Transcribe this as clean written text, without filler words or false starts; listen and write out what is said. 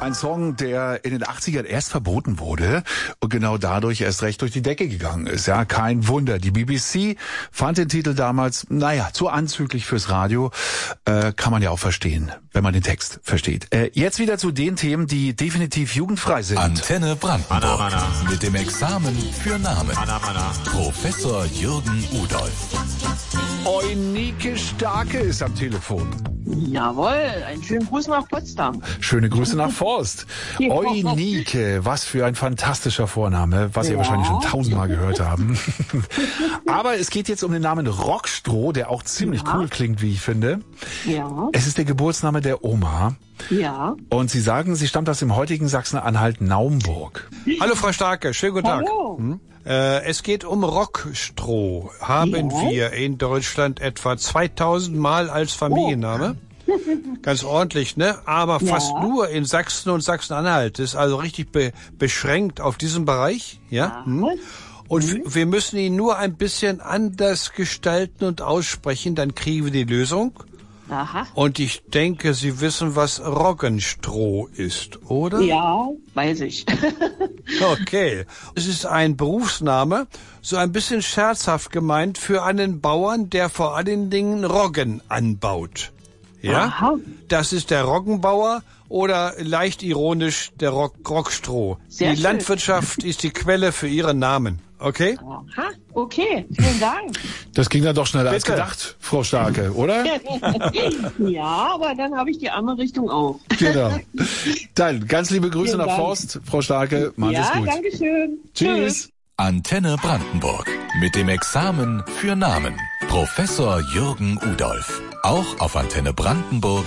Ein Song, der in den 80ern erst verboten wurde und genau dadurch erst recht durch die Decke gegangen ist. Ja, kein Wunder. Die BBC fand den Titel damals, zu anzüglich fürs Radio. Kann man ja auch verstehen, wenn man den Text versteht. Jetzt wieder zu den Themen, die definitiv jugendfrei sind. Antenne Brandenburg. Mit dem Examen für Namen. Professor Jürgen Udolf. Eunike Starke ist am Telefon. Jawohl, einen schönen Gruß nach Potsdam. Schöne Grüße nach Forst. Ja. Eunike, was für ein fantastischer Vorname, was Sie wahrscheinlich schon 1000-mal gehört haben. Aber es geht jetzt um den Namen Rockstroh, der auch ziemlich cool klingt, wie ich finde. Ja. Es ist der Geburtsname der Oma. Ja. Und Sie sagen, sie stammt aus dem heutigen Sachsen-Anhalt-Naumburg. Hallo Frau Starke, schönen guten Tag. Hallo. Es geht um Rockstroh. Haben wir in Deutschland etwa 2000 Mal als Familienname. Ganz ordentlich, ne? Aber fast nur in Sachsen und Sachsen-Anhalt. Das ist also richtig beschränkt auf diesen Bereich. Ja. Und wir müssen ihn nur ein bisschen anders gestalten und aussprechen, dann kriegen wir die Lösung. Aha. Und ich denke, Sie wissen, was Roggenstroh ist, oder? Ja, weiß ich. Okay. Es ist ein Berufsname, so ein bisschen scherzhaft gemeint, für einen Bauern, der vor allen Dingen Roggen anbaut. Ja? Aha. Das ist der Roggenbauer oder leicht ironisch der Rockstroh. Sehr Die schön. Landwirtschaft ist die Quelle für Ihren Namen. Okay? Aha, okay, vielen Dank. Das ging dann doch schneller als Bitte. gedacht, Frau Starke, oder? Ja, aber dann habe ich die andere Richtung auch. Genau. Dann ganz liebe Grüße Vielen nach Dank. Forst, Frau Starke. Machen Sie es Ja, gut. danke schön. Tschüss. Antenne Brandenburg. Mit dem Examen für Namen. Professor Jürgen Udolf. Auch auf Antenne Brandenburg